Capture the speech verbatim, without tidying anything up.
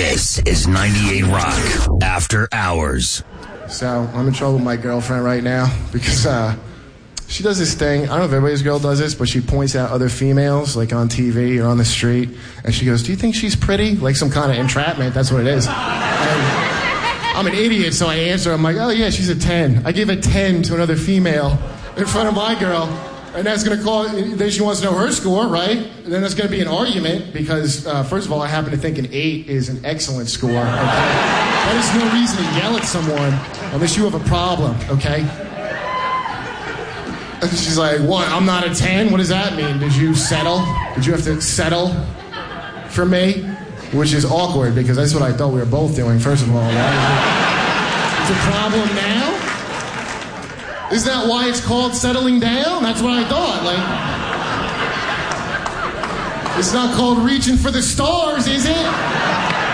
This is ninety-eight Rock After Hours. So I'm in trouble with my girlfriend right now because uh, she does this thing. I don't know if everybody's girl does this, but she points out other females, like on T V or on the street, and she goes, "Do you think she's pretty?" Like some kind of entrapment. That's what it is. And I'm an idiot, so I answer. I'm like, "Oh yeah, she's a ten." I gave a ten to another female in front of my girl, and that's gonna call. Then she wants to know her score, right? And then there's gonna be an argument because, uh, first of all, I happen to think an eight is an excellent score. Okay? That is no reason to yell at someone unless you have a problem. Okay? And she's like, "What? I'm not a ten? What does that mean? Did you settle? Did you have to settle for me?" Which is awkward because that's what I thought we were both doing. First of all, right? It's a problem now. Is that why it's called settling down? That's what I thought. Like, it's not called reaching for the stars, is it?